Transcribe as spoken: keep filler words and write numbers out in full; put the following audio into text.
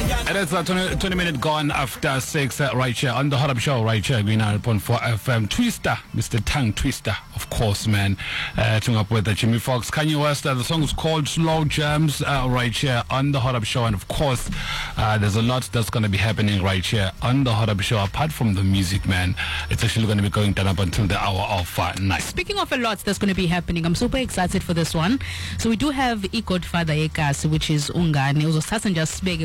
And it's a twenty, twenty minute gone after six uh, right here on the Hot Up Show right here, Green nine point four F M. Twister, Mister Tongue Twister, of course, man. Uh, teaming up with uh, Jimmy Fox, Kanye West. Uh, the song is called Slow Jams uh, right here on the Hot Up Show. And of course, uh, there's a lot that's going to be happening right here on the Hot Up Show. Apart from the music, man, it's actually going to be going down up until the hour of uh, night. Speaking of a lot that's going to be happening, I'm super excited for this one. So we do have I Godfather Ekas, which is Ungani. Also, just